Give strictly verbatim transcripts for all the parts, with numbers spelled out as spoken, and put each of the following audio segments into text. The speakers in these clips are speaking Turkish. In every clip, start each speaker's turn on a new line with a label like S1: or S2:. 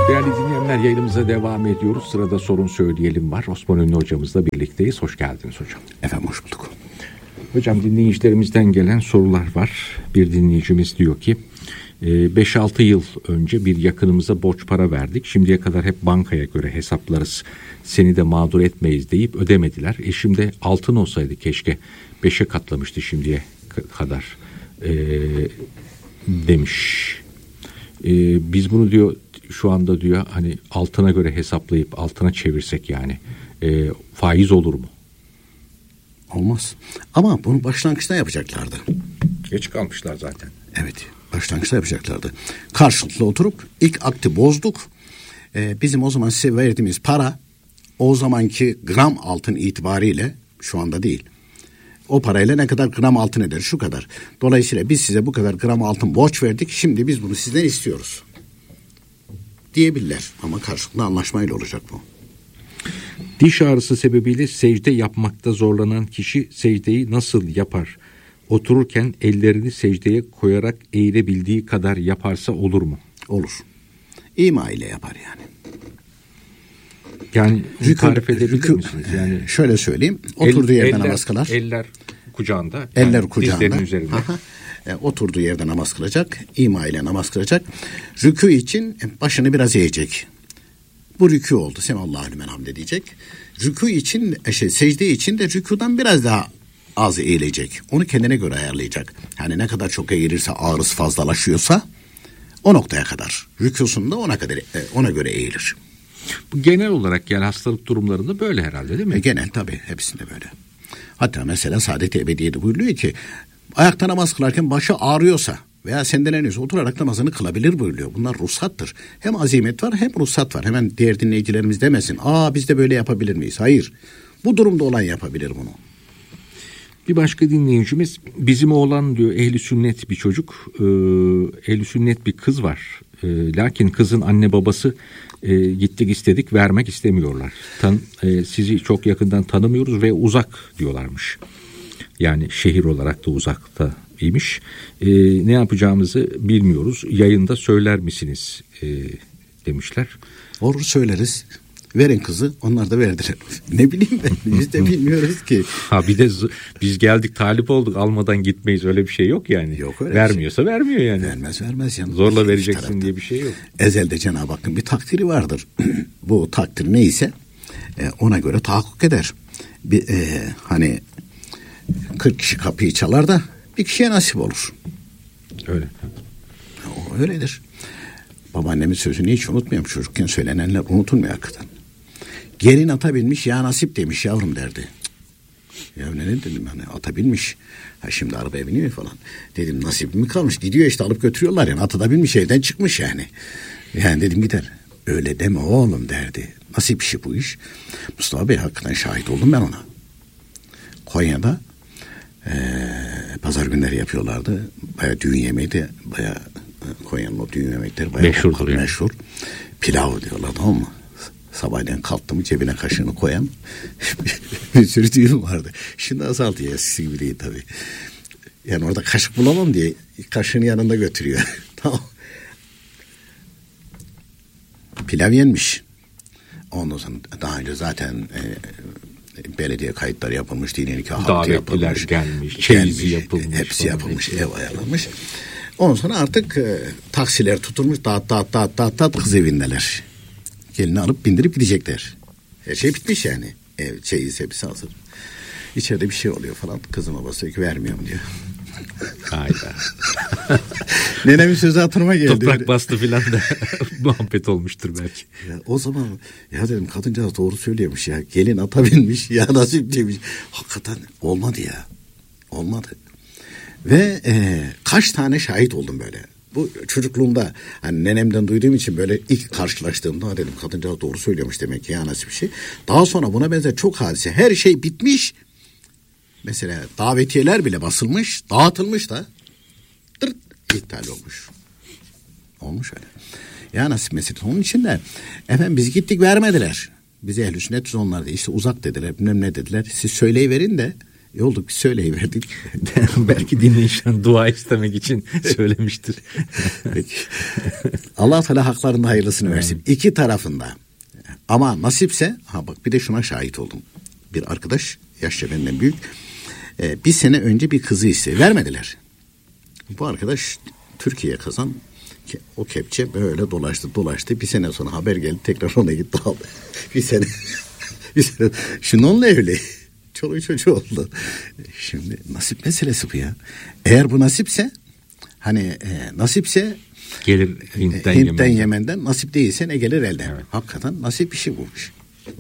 S1: Değerli dinleyenler, yayınımıza devam ediyoruz. Sırada sorun söyleyelim var. Osman Ünlü hocamızla birlikteyiz. Hoş geldiniz hocam.
S2: Efendim hoş bulduk.
S1: Hocam, dinleyicilerimizden gelen sorular var. Bir dinleyicimiz diyor ki beş altı yıl önce bir yakınımıza borç para verdik. Şimdiye kadar hep bankaya göre hesaplarız. Seni de mağdur etmeyiz deyip ödemediler. Eşim de altın olsaydı keşke beşe katlamıştı şimdiye kadar e, demiş. E, biz bunu diyor şu anda diyor hani altına göre hesaplayıp altına çevirsek yani e, faiz olur mu?
S2: Olmaz. Ama bunu başlangıçta yapacaklardı.
S1: Geç kalmışlar zaten.
S2: Evet, başlangıçta yapacaklardı. Karşılıklı oturup ilk akti bozduk. Ee, bizim o zaman size verdiğimiz para o zamanki gram altın itibariyle, şu anda değil. O parayla ne kadar gram altın eder? Şu kadar. Dolayısıyla biz size bu kadar gram altın borç verdik. Şimdi biz bunu sizden istiyoruz diyebilirler. Ama karşılıklı anlaşmayla olacak bu.
S1: Diş ağrısı sebebiyle secde yapmakta zorlanan kişi secdeyi nasıl yapar? Otururken ellerini secdeye koyarak eğilebildiği kadar yaparsa olur mu?
S2: Olur. İma ile yapar yani.
S1: Yani
S2: Rükü,
S1: tarif edebilir
S2: rükü,
S1: misiniz? Yani
S2: şöyle söyleyeyim. Oturduğu
S1: el,
S2: yerden
S1: eller,
S2: namaz kılar.
S1: Eller kucağında.
S2: Eller
S1: yani
S2: kucağında.
S1: dizlerinin üzerinde.
S2: e, oturduğu yerde namaz kılacak. İma ile namaz kılacak. Rükü için başını biraz eğecek. Bu rükü oldu. Semallahu lümen hamde diyecek. Rükü için, şey, secde için de rüküden biraz daha az eğilecek. Onu kendine göre ayarlayacak. Yani ne kadar çok eğilirse, ağrısı fazlalaşıyorsa o noktaya kadar. Rükûsunda ona kadar ona göre eğilir.
S1: Bu genel olarak yani hastalık durumlarında böyle herhalde değil mi?
S2: E, genel tabii, hepsinde böyle. Hatta mesela Saadet-i Ebediye'de buyuruyor ki ayakta namaz kılarken başı ağrıyorsa veya sendeleniyorsa oturarak namazını kılabilir buyuruyor. Bunlar ruhsattır. Hem azimet var hem ruhsat var. Hemen diğer dinleyicilerimiz demesin. Aa biz de böyle yapabilir miyiz? Hayır. Bu durumda olan yapabilir bunu.
S1: Bir başka dinleyicimiz, bizim oğlan diyor ehli sünnet bir çocuk, ee, ehli sünnet bir kız var. Ee, lakin kızın anne babası e, gittik istedik vermek istemiyorlar. Tan, e, sizi çok yakından tanımıyoruz ve uzak diyorlarmış. Yani şehir olarak da uzakta imiş. E, ne yapacağımızı bilmiyoruz. Yayında söyler misiniz e, demişler.
S2: Olur, söyleriz. Verin kızı, onlar da verdiler. Ne bileyim ben, biz de bilmiyoruz ki.
S1: Ha bir de biz geldik talip olduk, almadan gitmeyiz, öyle bir şey yok yani.
S2: Yok öyle.
S1: Vermiyorsa şey. Vermiyor yani.
S2: Vermez vermez yani.
S1: Zorla vereceksin diye bir şey yok.
S2: Ezelde Cenab-ı Hakk'ın bir takdiri vardır. Bu takdir neyse e, ona göre tahakkuk eder. Bir, e, hani kırk kişi kapıyı çalar da bir kişiye nasip olur.
S1: Öyle.
S2: O öyledir. Babaannemin sözünü hiç unutmuyorum. Çocukken söylenenler unutulmuyor hakikaten. Gelin ata binmiş, ya nasip demiş yavrum derdi. Ya ne dedim hani, ata binmiş. Ha şimdi arabaya biniyor falan. Dedim nasip mi kalmış? Gidiyor işte, alıp götürüyorlar yani. Ata da binmiş, evden çıkmış yani. Yani dedim gider. Öyle deme oğlum derdi. Nasip işi bu iş. Mustafa Bey hakikaten şahit oldum ben ona. Konya'da ee, pazar günleri yapıyorlardı. Baya düğün yemeği de baya, Konya'nın o düğün yemekleri bayağı
S1: meşhurdur yani.
S2: Meşhur. Pilav diyorlar, tamam mı? Sabahleyin kalktım, cebine kaşığını koyan bir sürü düğün vardı. Şimdi azaldı ya, eskisi gibi değil tabii. Yani orada kaşık bulamam diye kaşığını yanında götürüyor. Tamam. Pilav yenmiş. Ondan sonra daha önce zaten e, belediye kayıtları yapılmış, dini nikah hakkı yapılmış.
S1: gelmiş, çeyizi yapılmış.
S2: Hepsi yapılmış, ev ayarlanmış. Ondan sonra artık e, taksiler tutulmuş, dağıt dağıt dağıt dağıt dağıt kız evindeler. Gelini alıp bindirip gidecekler. Her şey bitmiş yani. Ev, çeyiz hepsi hazır. İçeride bir şey oluyor falan. Kızın babası diyor ki vermiyorum diyor.
S1: Hayda.
S2: Nenemin sözü hatırıma geldi.
S1: Toprak bastı filan da muhabbet olmuştur belki.
S2: Ya, o zaman ya dedim, kadıncağız doğru söylüyormuş ya. Gelin ata binmiş ya, nasip demiş. Hakikaten olmadı ya. Olmadı. Ve e, kaç tane şahit oldum böyle. Bu çocukluğumda hani nenemden duyduğum için böyle ilk karşılaştığımda dedim kadıncağız doğru söylüyormuş demek ki ya, nasıl bir şey. Daha sonra buna benzer çok hadise. Her şey bitmiş. Mesela davetiyeler bile basılmış, dağıtılmış da dırt, iptal olmuş. Olmuş öyle. Ya nasip meselesi. Onun için de efendim biz gittik vermediler. Bize ehl-i sünnet onlar da işte uzak dediler, bilmem ne dediler. Siz söyleyiverin de E olduk, bir söyleyiverdik.
S1: Belki dinleyiciden dua istemek için söylemiştir.
S2: Peki. Allah Teala haklarında hayırlısını versin. İki tarafında. Ama nasipse, ha bak bir de şuna şahit oldum. Bir arkadaş, yaşça benden büyük, e, bir sene önce bir kızı istedi. Vermediler. Bu arkadaş Türkiye'ye kazan, o kepçe böyle dolaştı dolaştı. Bir sene sonra haber geldi, tekrar ona gitti aldı. bir sene. bir sene. Şimdi onunla evli. Çoluğu çocuğu oldu. Şimdi nasip meselesi bu ya. Eğer bu nasipse, hani e, nasipse
S1: gelir Hint'ten,
S2: Hint'ten
S1: Yemen'den.
S2: Yemen'den, nasip değilse ne gelir elden. Evet. Hakikaten nasip bir şey bulmuş.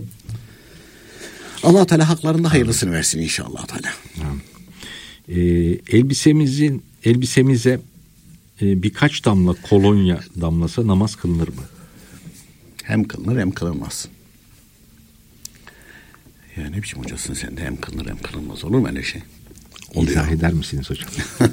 S2: Allah Teala haklarında hayırlısını versin inşallah Teala.
S1: Ee, elbisemizin elbisemize e, birkaç damla kolonya damlasa namaz kılınır mı?
S2: Hem kılınır hem kılınmaz. Ya ne biçim hocasın sen de, hem kılınır hem kılınmaz, olur mu öyle şey? Oluyor.
S1: İzah eder misiniz hocam?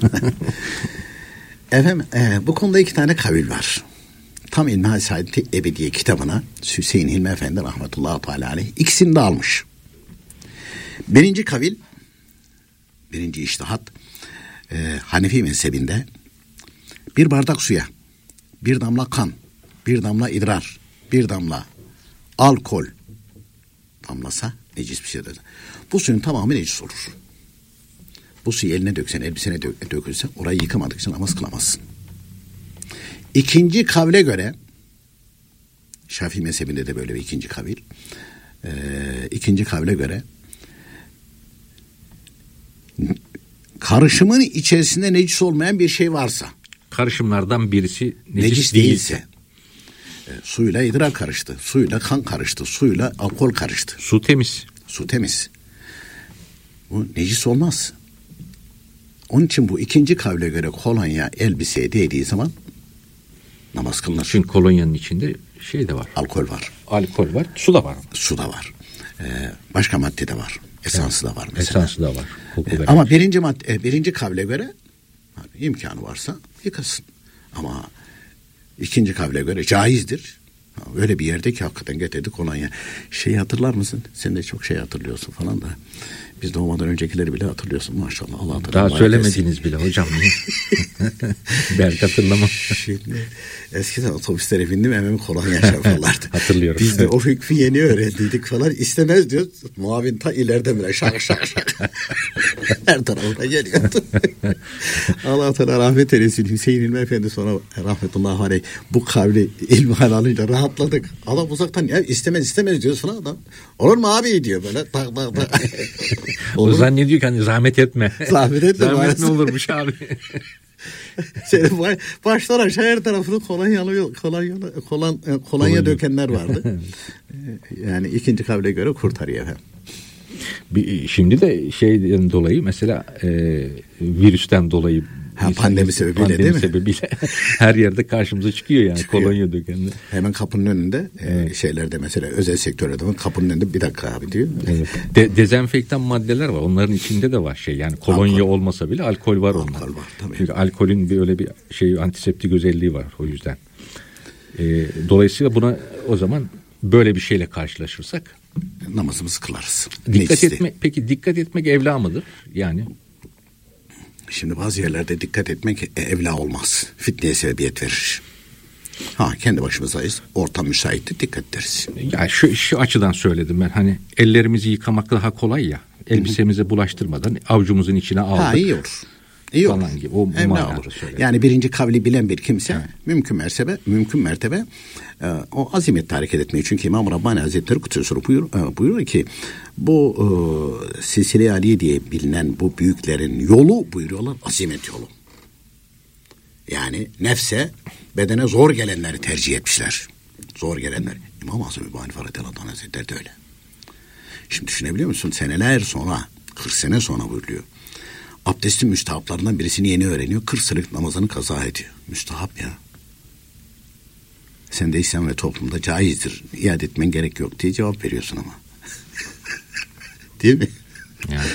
S2: Efendim e, bu konuda iki tane kavil var. Tam İlmihal Saadeti Ebediye kitabına Hüseyin Hilmi Efendi rahmetullahi teala aleyh ikisini de almış. Birinci kavil, birinci içtihat, e, Hanefi mezhebinde bir bardak suya bir damla kan, bir damla idrar, bir damla alkol damlasa necis bir şey dedi. Bu suyun tamamı necis olur. Bu suyu eline döksen, elbisene dök, dökülse orayı yıkamadıkça namaz kılamazsın. İkinci kavle göre, Şafii mezhebinde de böyle bir ikinci kavil, ee, ikinci kavle göre karışımın içerisinde necis olmayan bir şey varsa,
S1: karışımlardan birisi necis,
S2: necis
S1: değilse,
S2: değilse e, suyla idrar karıştı, suyla kan karıştı, suyla alkol karıştı.
S1: Su temiz.
S2: Su temiz. Bu necis olmaz. Onun için bu ikinci kavle göre kolonya elbiseye değdiği zaman namaz kılınır.
S1: Çünkü kolonyanın içinde şey de var.
S2: Alkol var.
S1: Alkol var. Su da var.
S2: Su da var. Ee, başka madde de var. Esansı evet. da var mesela.
S1: Esansı da var.
S2: Ee, ama birinci madde, birinci kavle göre hani imkanı varsa yıkasın. Ama ikinci kavle göre caizdir. Öyle bir yerde ki hakikaten getirdi kolonya. Şeyi hatırlar mısın? Sen de çok şey hatırlıyorsun falan da. Biz doğmadan öncekileri bile hatırlıyorsun maşallah. Allah
S1: daha söylemediniz bile hocam. Belki hatırlamam.
S2: Şimdi eskiden otobüslere bindim, hemen kolonya yaparlardı.
S1: Hatırlıyorum.
S2: Biz de o hükmü yeni öğrendiydik falan. İstemez diyor. Muavin ta ileride bile şak şak şak. Her tarafına geliyordu. Allah Teala rahmet eylesin. Hüseyin İlmi Efendi sonra rahmetullahi aleyh bu kavli ilmihal alınca rahatladık. Adam uzaktan ya istemez istemez diyoruz falan adam. Olur mu abi diyor böyle. Tak tak tak.
S1: O zannediyor ki hani zahmet etme.
S2: Zahmet etme.
S1: Zahmet ne olurmuş abi.
S2: Senin baş, baştan aşağı her tarafını kolonyalı, kolonyalı, kolan, kolonya dökenler vardı. Yani ikinci kavle göre kurtarıyor efendim.
S1: Şimdi de şeyden dolayı mesela e, virüsten dolayı
S2: ha, pandemi sebebiyle
S1: pandemi
S2: değil mi?
S1: sebebiyle her yerde karşımıza çıkıyor yani çıkıyor. Kolonya dökenler.
S2: Hemen kapının önünde evet. e, şeylerde mesela özel sektörde kapının önünde bir dakika abi diyor.
S1: Evet. De, dezenfektan maddeler var. Onların içinde de var şey yani kolonya alkol. Olmasa bile alkol var onda. Alkol var tabii. Çünkü alkolün bir öyle bir şey antiseptik özelliği var o yüzden. E, dolayısıyla buna o zaman böyle bir şeyle karşılaşırsak
S2: namazımızı kılarız.
S1: Dikkat etmek, peki dikkat etmek evla mıdır? Yani
S2: şimdi bazı yerlerde dikkat etmek evla olmaz. Fitneye sebebiyet verir. Ha kendi başımızdayız. Ortam müsaittir, dikkat ederiz.
S1: Ya şu, şu açıdan söyledim ben. Hani ellerimizi yıkamak daha kolay ya. Elbisemize bulaştırmadan avucumuzun içine aldık.
S2: Ha iyi olur. İyi
S1: falan
S2: olur.
S1: Gibi. O
S2: evla olur. Söyledim. Yani birinci kavli bilen bir kimse evet. mümkün mertebe mümkün mertebe e, o azimetle hareket etmeyi. Çünkü İmam Rabbani Hazretleri Kutsusuru buyur, e, buyuruyor ki bu e, Silsile-i Aliye diye bilinen bu büyüklerin yolu buyuruyorlar azimet yolu. Yani nefse, bedene zor gelenleri tercih etmişler. Zor gelenler. İmam-ı Azam İbn Hanife radıyallahu Hazretleri de öyle. Şimdi düşünebiliyor musun? Seneler sonra, kırk sene sonra buyuruyor. Abdestin müstahaplarından birisini yeni öğreniyor. kırk senelik namazını kaza ediyor. Müstahap ya. Sen de İslam ve toplumda caizdir. İade etmen gerek yok diye cevap veriyorsun ama. Değil mi?
S1: Yani.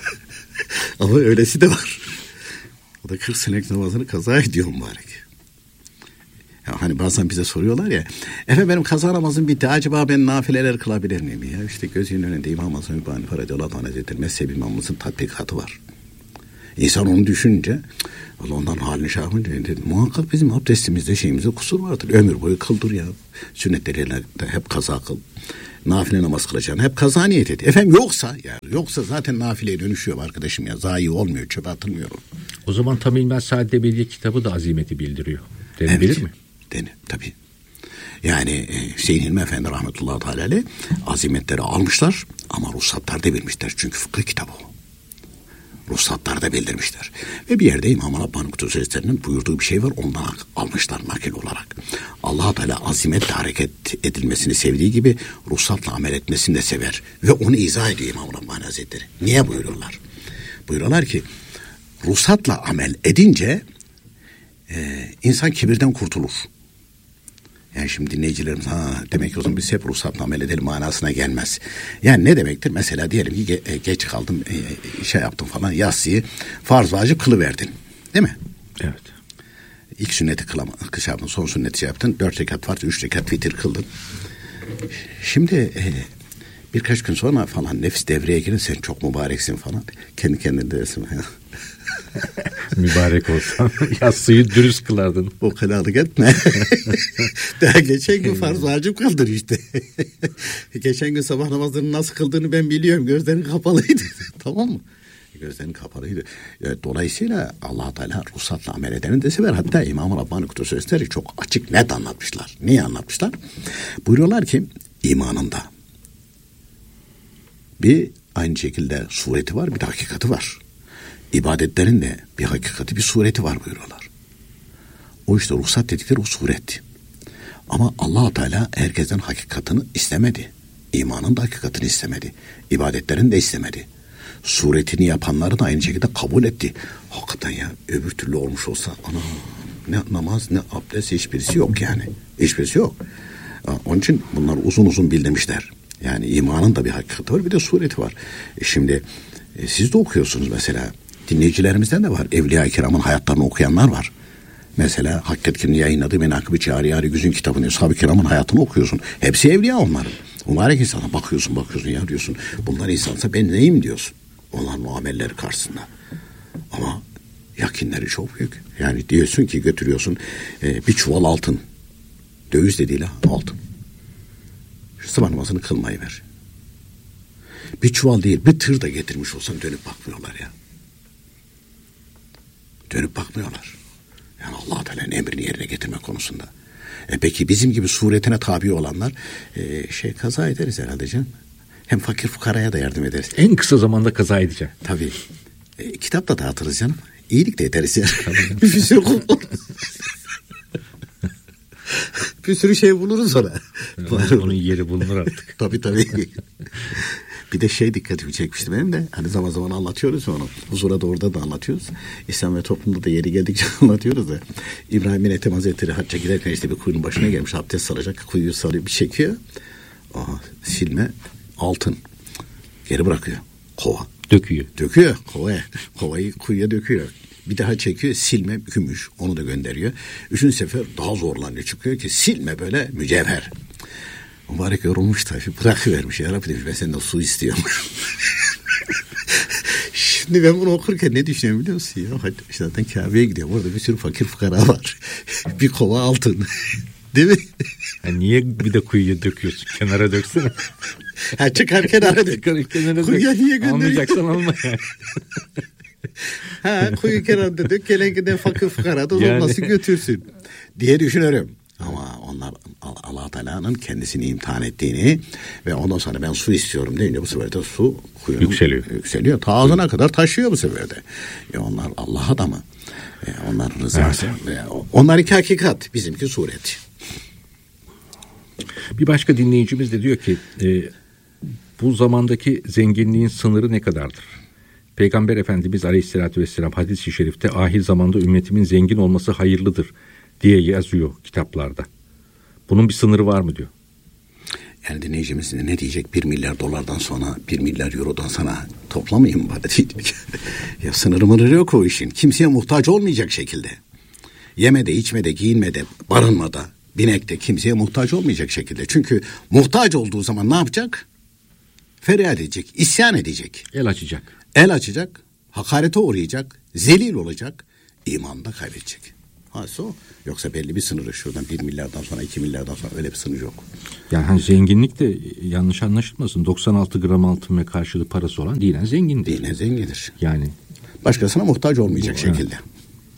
S2: Ama öylesi de var. O da kırk senelik namazını kaza ediyor mübarek. Ya hani bazen bize soruyorlar ya, efendim benim kaza namazım bitti, acaba ben nafileler kılabilir miyim? Ya işte gözünün önünde İmam Hasan İbn Hanbel radıyallahu anh hazretleri mezhep imamımızın tatbikatı var. İnsan onu düşününce, ondan halini şey yapınca, muhakkak bizim abdestimizde şeyimizde kusur vardır. Ömür boyu kıldır ya. Sünnetleriyle hep kaza kıl. Nafile namaz kılacağını hep kaza niyet et. Efendim yoksa, yani yoksa zaten nafileye dönüşüyor arkadaşım ya. Zayi olmuyor, çöpe atılmıyor.
S1: O zaman tam İlmez Saadet Belediye kitabı da azimeti bildiriyor. Denebilir evet, mi?
S2: Denir tabii. Yani Hüseyin Hilmi Efendi rahmetullahi teala aleyh azimetleri almışlar ama ruhsatlar da bilmişler. Çünkü fıkıh kitabı o. Ruhsatlar da bildirmişler. Ve bir yerde İmam-ı Rabbani Kudüs Hazretleri'nin buyurduğu bir şey var. Ondan almışlar nakil olarak. Allah-u Teala azimetle hareket edilmesini sevdiği gibi ruhsatla amel etmesini de sever. Ve onu izah ediyor İmam-ı Rabbani Hazretleri. Niye buyuruyorlar? Buyuruyorlar ki ruhsatla amel edince e, insan kibirden kurtulur. Yani şimdi dinleyicilerimiz ha demek ki o zaman biz hep ruhsatla amel edelim manasına gelmez. Yani ne demektir? Mesela diyelim ki ge- geç kaldım, e, şey yaptım falan, yatsıyı farz vacip kılıverdin. Değil mi?
S1: Evet.
S2: İlk sünneti kılama, şey yaptın, son sünneti şey yaptın. Dört rekat farz, üç rekat vitir kıldın. Şimdi e, birkaç gün sonra falan nefis devreye girin, sen çok mübareksin falan. Kendi kendine dersin.
S1: Mübarek olsan yatsıyı dürüst kılardın.
S2: O kalalık etme. Daha geçen gün farz vacip kıldır işte. Geçen gün sabah namazlarını nasıl kıldığını ben biliyorum. Gözlerin kapalıydı. Tamam mı? Gözlerin kapalıydı. Dolayısıyla Allah Teala ruhsatla amel edeni de sever. Hatta İmam-ı Rabbani Kudüs Hazretleri çok açık net anlatmışlar. Niye anlatmışlar? Buyuruyorlar ki imanında bir aynı şekilde sureti var, bir de hakikati var. İbadetlerin de bir hakikati, bir sureti var buyuruyorlar. O işte ruhsat dedikleri o suret. Ama Allah Teala herkesten hakikatini istemedi. İmanın da hakikatini istemedi. İbadetlerin de istemedi. Suretini yapanları da aynı şekilde kabul etti. Hakikaten ya, öbür türlü olmuş olsa ana ne namaz ne abdest hiçbirisi yok yani. Hiçbirisi yok. Onun için bunlar uzun uzun bildirmişler. Yani imanın da bir hakikati var, bir de sureti var. E şimdi e, siz de okuyorsunuz mesela. Dinleyicilerimizden de var. Evliya-i Kiram'ın hayatlarını okuyanlar var. Mesela Hakikat-ı yayınladığı Menakıb-ı Çağriyâri Güzün kitabını, Ashab-ı Kiram'ın hayatını okuyorsun. Hepsi evliya onların. Mübarek insana bakıyorsun bakıyorsun ya diyorsun. Bunlar insansa ben neyim diyorsun. Onların o amelleri karşısında. Ama yakinleri çok büyük. Yani diyorsun ki götürüyorsun e, bir çuval altın. Döviz de değil ha, altın. Şu sabah namazını kılmayı ver. Bir çuval değil, bir tır da getirmiş olsan dönüp bakmıyorlar ya. Dönüp bakmıyorlar. Yani Allah Teala'nın emrini yerine getirme konusunda. E peki bizim gibi suretine tabi olanlar e, şey kaza ederiz herhalde canım. Hem fakir fukaraya da yardım ederiz.
S1: En kısa zamanda kaza edeceğim. Tabii.
S2: E, kitap da dağıtırız canım. İyilik de ederiz yani. Bir sürü bir sürü şey buluruz ona.
S1: Onun yeri bulunur artık.
S2: Tabii tabii. Bir de şey dikkatimi çekmişti benim de. Hani zaman zaman anlatıyoruz onu. Huzura da orada da anlatıyoruz. İslam ve toplumda da yeri geldikçe anlatıyoruz da. İbrahim bin Ethem Hazretleri hacca giderken işte bir kuyunun başına gelmiş. Abdest salacak. Kuyuyu salıyor, bir çekiyor. Aha, silme altın. Geri bırakıyor. Kova.
S1: Döküyor.
S2: Döküyor kovaya. Kovayı kuyuya döküyor. Bir daha çekiyor, silme gümüş. Onu da gönderiyor. Üçüncü sefer daha zorlanıyor. Çıkıyor ki silme böyle mücevher. Mübarek yorulmuş tabii. Bırakıvermiş. Ya Rabbi demiş, ben senden su istiyorum. Şimdi ben bunu okurken ne düşünüyorum biliyor musun? Ya zaten Kabe'ye gidiyorum. Orada bir sürü fakir fukara var. Bir kova altın. Değil mi?
S1: Ya niye bir de kuyuya döküyorsun? Kenara döksene.
S2: Ha çıkar kenara dök.
S1: Kenara
S2: kuyuya niye gönderiyorsun?
S1: Almayacaksan alma yani.
S2: Ha kuyu kenarında dök. Gelen giden fakir fukara da yani... nasıl götürsün diye düşünüyorum. Ama onlar Allah Teala'nın kendisini imtihan ettiğini ve ondan sonra ben su istiyorum deyince bu sefer de su kuyunun
S1: yükseliyor.
S2: Yükseliyor. Ta ağzına kadar taşıyor bu sefer de. E onlar Allah adamı. E onların rızası. Evet. E onlar iki hakikat. Bizimki suret.
S1: Bir başka dinleyicimiz de diyor ki e, bu zamandaki zenginliğin sınırı ne kadardır? Peygamber Efendimiz Aleyhisselatü Vesselam hadis-i şerifte ahir zamanda ümmetimin zengin olması hayırlıdır diye yazıyor kitaplarda. Bunun bir sınırı var mı diyor.
S2: Yani dinleyicimiz ne diyecek? Bir milyar dolardan sonra bir milyar eurodan sana toplamayayım mı diyecek. Ya sınırı mınırı yok o işin. Kimseye muhtaç olmayacak şekilde. yemede, içmede, giyinmede, barınmada, binekte kimseye muhtaç olmayacak şekilde. Çünkü muhtaç olduğu zaman ne yapacak? Feryat edecek, isyan edecek.
S1: El açacak.
S2: El açacak, hakarete uğrayacak, zelil olacak, imanını da kaybedecek. Hası o. Yoksa belli bir sınırı, şuradan bir milyardan sonra, iki milyardan sonra öyle bir sınır yok.
S1: Yani hani zenginlik de yanlış anlaşılmasın. doksan altı gram altın ve karşılığı parası olan dinen zengindir.
S2: Dinen zengindir.
S1: Yani.
S2: Başkasına muhtaç olmayacak bu, şekilde. Evet.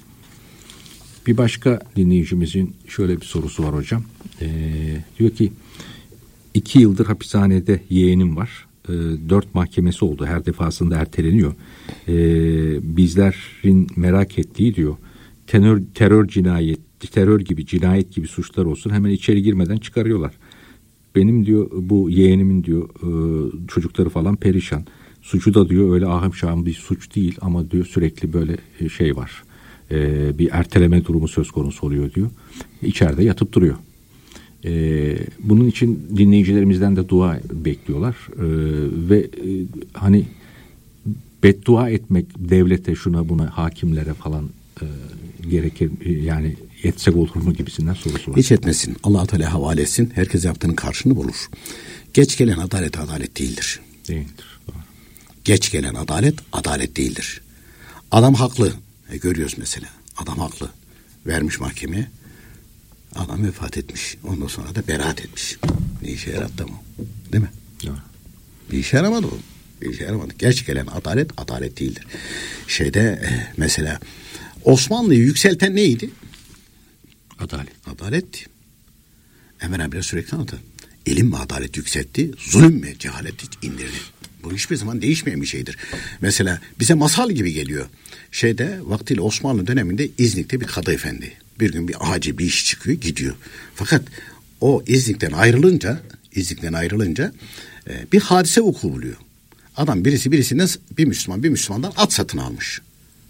S1: Bir başka dinleyicimizin şöyle bir sorusu var hocam. Ee, diyor ki iki yıldır hapishanede yeğenim var. Ee, dört mahkemesi oldu. Her defasında erteleniyor. Ee, bizlerin merak ettiği diyor. Terör, terör cinayet, terör gibi, cinayet gibi suçlar olsun hemen içeri girmeden çıkarıyorlar. Benim diyor bu yeğenimin diyor e, çocukları falan perişan. Suçu da diyor öyle ahım şahım bir suç değil ama diyor sürekli böyle şey var. E, bir erteleme durumu söz konusu oluyor diyor. İçeride yatıp duruyor. E, bunun için dinleyicilerimizden de dua bekliyorlar. E, ve e, hani beddua etmek devlete, şuna buna, hakimlere falan e, gerekir yani etsek olur mu gibisinden sorusu var.
S2: Hiç etmesin. Allah-u Teala havale etsin. Herkes yaptığının karşılığını bulur. Geç gelen adalet adalet değildir.
S1: Değildir. Doğru.
S2: Geç gelen adalet adalet değildir. Adam haklı. E, görüyoruz mesela. Adam haklı. Vermiş mahkemeye. Adam vefat etmiş. Ondan sonra da beraat etmiş. Ne işe yarattı mı? Değil mi?
S1: Doğru.
S2: Bir işe yaramadı o. Bir işe yaramadı. Geç gelen adalet adalet değildir. Şeyde e, mesela Osmanlı'yı yükselten neydi?
S1: Adalet.
S2: Adalet. Emre abi sürekli anlatır. İlim mi adalet yükseltti, zulüm mü cehalet indirdi. Bu hiçbir zaman değişmeyen bir şeydir. Mesela bize masal gibi geliyor. Şeyde vaktiyle Osmanlı döneminde İznik'te bir kadı efendi. Bir gün bir acil bir iş çıkıyor, gidiyor. Fakat o İznik'ten ayrılınca, İznik'ten ayrılınca e, bir hadise vuku buluyor. Adam birisi birisinden bir Müslüman bir Müslümandan at satın almış.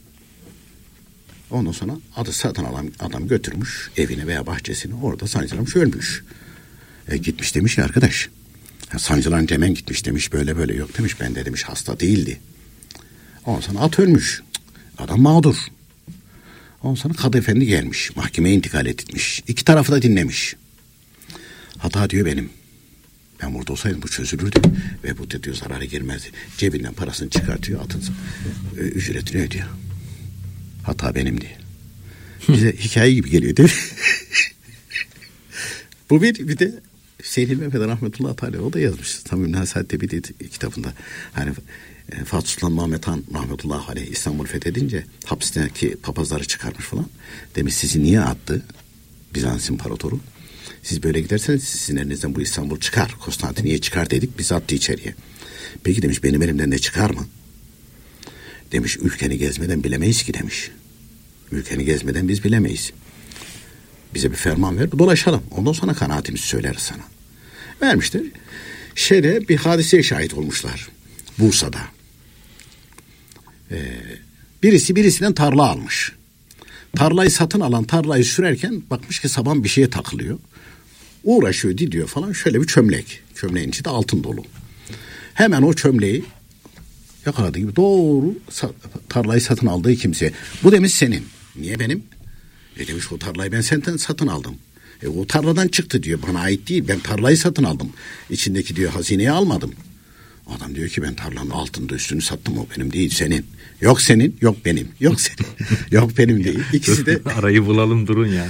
S2: Ondan sonra adı satın alan adam götürmüş evine veya bahçesine, orada sancılamış ölmüş. E, gitmiş demiş ya arkadaş. Ya, sancılanınca hemen gitmiş demiş, böyle böyle yok demiş, ben de demiş hasta değildi. Ondan sonra at ölmüş. Adam mağdur. Ondan sonra kadı efendi gelmiş. Mahkemeye intikal etmiş. İki tarafı da dinlemiş. Hata diyor benim. Ben burada olsaydım bu çözülürdü. Ve bu diyor zarara girmezdi. Cebinden parasını çıkartıyor, atın e, ücretini ödüyor. Hata benim diye. Bize hikaye gibi geliyor değil mi? Bu bir bir de Selim Mehmet rahmetullahi teala o da yazmış. Tam Nasihat'te bir de kitabında. Hani e, Fatih Sultan Mehmet Han rahmetullahi aleyh İstanbul fethedince hapisteki papazları çıkarmış falan. Demiş sizi niye attı Bizans İmparatoru? Siz böyle giderseniz sizin elinizden bu İstanbul çıkar. Konstantiniye çıkar dedik, bizi attı içeriye. Peki demiş benim elimden de çıkar mı? Demiş ülkeni gezmeden bilemeyiz ki demiş. Ülkeni gezmeden biz bilemeyiz. Bize bir ferman ver, dolaşalım. Ondan sonra kanaatimizi söyleriz sana. Vermiştir. Şeyde bir hadiseye şahit olmuşlar. Bursa'da. Ee, birisi birisinden tarla almış. Tarlayı satın alan tarlayı sürerken bakmış ki saban bir şeye takılıyor. Uğraşıyor, didiyor falan. Şöyle bir çömlek. Çömleğin içi de altın dolu. Hemen o çömleği yakaladığı gibi doğru tarlayı satın aldığı kimseye. Bu demiş senin. Niye benim? E demiş o tarlayı ben senden satın aldım. E o tarladan çıktı diyor, bana ait değil, ben tarlayı satın aldım. İçindeki diyor hazineyi almadım. Adam diyor ki ben tarlanın altında üstünü sattım, o benim değil senin. Yok senin, yok benim. Yok senin, yok benim değil. İkisi de
S1: arayı bulalım durun ya.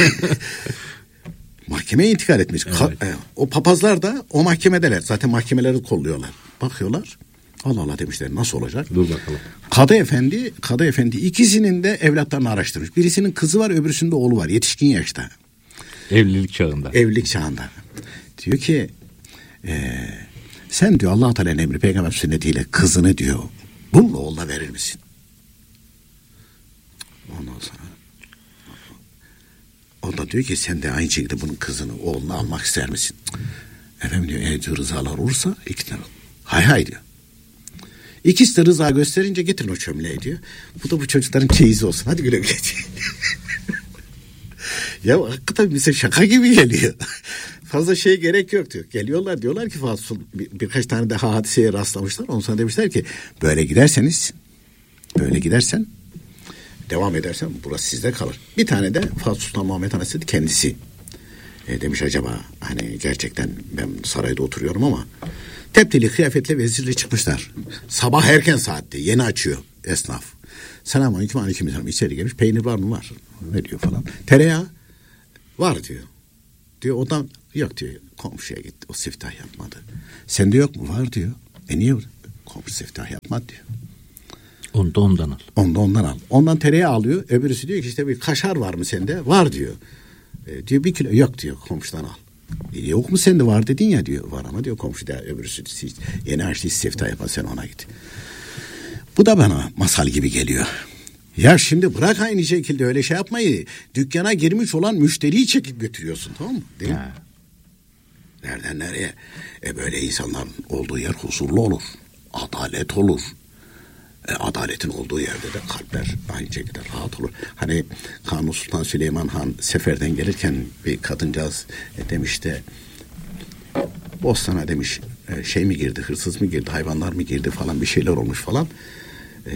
S2: Mahkemeye intikal etmiş. Evet. Ka- o papazlar da o mahkemedeler. Zaten mahkemeleri kolluyorlar. Bakıyorlar. Allah Allah demişler, nasıl olacak?
S1: Dur bakalım.
S2: Kadı efendi, kadı efendi ikisinin de evlatlarını araştırmış. Birisinin kızı var, öbürsünde oğlu var. Yetişkin yaşta.
S1: Evlilik çağında.
S2: Evlilik çağında. Diyor ki e, sen diyor Allah-u Teala'nın emri peygamber sünnetiyle kızını diyor bununla oğluna verir misin? Ondan sonra o da diyor ki sen de aynı şekilde bunun kızını oğluna almak ister misin? Efendim diyor eğer diyor rızalar olursa iki tane hay hay diyor. İkisi de rıza gösterince getirin o çömleği diyor. Bu da bu çocukların çeyizi olsun. Hadi güle güle. Ya hakikaten bize şaka gibi geliyor. Fazla şeye gerek yok diyor. Geliyorlar diyorlar ki Fatih bir, birkaç tane daha hadiseye rastlamışlar. Ondan sonra demişler ki böyle giderseniz böyle gidersen devam edersen burası sizde kalır. Bir tane de Fatih Sultan Muhammed Han Hazretleri kendisi e, demiş acaba hani gerçekten ben sarayda oturuyorum ama teptili kıyafetle vezirle çıkmışlar. Sabah erken saatte yeni açıyor esnaf. Selamünaleyküm aleykümselam. İçeri gelmiş, peynir var mı? Var. Ne diyor falan. Tereyağı var diyor. Diyor odan yok diyor. Komşuya gitti. O siftah yapmadı. Sende yok mu? Var diyor. E niye? Komşu siftah yapmadı diyor.
S1: Onu da ondan al.
S2: Onu da ondan al. Ondan tereyağı alıyor. Öbürüsü diyor ki işte bir kaşar var mı sende? Var diyor. E, diyor bir kilo. Yok diyor. Komşudan al. E, yok mu sende? Var dedin ya diyor. Var ama diyor komşu da öbürüsü yeni açtı siftah yapan sen ona git. Bu da bana masal gibi geliyor. Ya şimdi bırak aynı şekilde öyle şey yapmayı. Dükkana girmiş olan müşteriyi çekip götürüyorsun, tamam mı? Değil mi? Nereden nereye? E böyle insanların olduğu yer huzurlu olur. Adalet olur. E, adaletin olduğu yerde de kalpler aynı şekilde rahat olur. Hani Kanuni Sultan Süleyman Han seferden gelirken bir kadıncağız e, demiş de Bostan'a demiş e, şey mi girdi, hırsız mı girdi, hayvanlar mı girdi falan bir şeyler olmuş falan. E,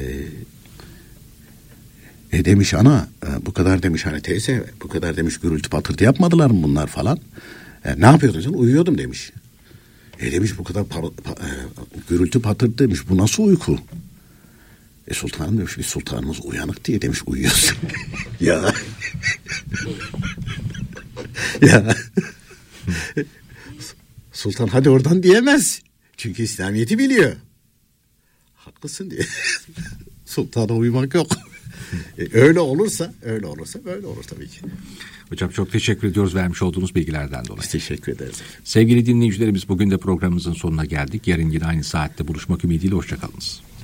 S2: e demiş ana e, bu kadar demiş hani teyze bu kadar demiş gürültü patırtı yapmadılar mı bunlar falan. E, ne yapıyordun sen? Uyuyordum demiş. E demiş bu kadar par- pa- e, gürültü patırtı demiş bu nasıl uyku? E sultanım demiş biz sultanımız uyanık diye demiş uyuyorsun. ya. ya. Sultan hadi oradan diyemez. Çünkü İslamiyet'i biliyor. Haklısın diye. Sultana uyumak yok. e, öyle olursa, öyle olursa böyle olur tabii ki.
S1: Hocam çok teşekkür ediyoruz vermiş olduğunuz bilgilerden dolayı.
S2: Biz teşekkür ederiz.
S1: Sevgili dinleyicilerimiz bugün de programımızın sonuna geldik. Yarın yine aynı saatte buluşmak ümidiyle hoşçakalınız.